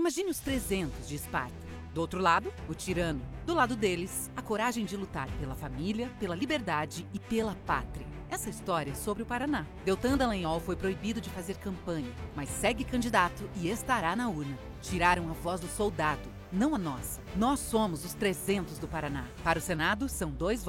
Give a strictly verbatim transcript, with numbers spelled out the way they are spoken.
Imagine os trezentos de Esparta. Do outro lado, o tirano. Do lado deles, a coragem de lutar pela família, pela liberdade e pela pátria. Essa história é sobre o Paraná. Deltan Dallagnol foi proibido de fazer campanha, mas segue candidato e estará na urna. Tiraram a voz do soldado, não a nossa. Nós somos os trezentos do Paraná. Para o Senado, são dois